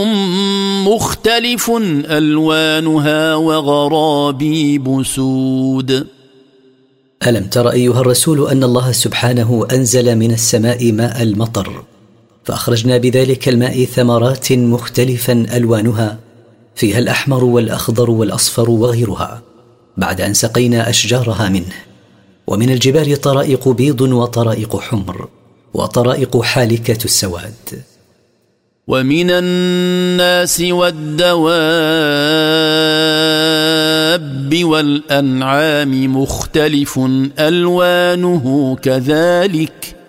مختلف ألوانها وغرابيب سود. ألم تر أيها الرسول أن الله سبحانه أنزل من السماء ماء المطر، فأخرجنا بذلك الماء ثمرات مختلفا ألوانها، فيها الأحمر والأخضر والأصفر وغيرها، بعد أن سقينا أشجارها منه. ومن الجبال طرائق بيض وطرائق حمر وطرائق حالكة السواد. ومن الناس والدواب والأنعام مختلف ألوانه كذلك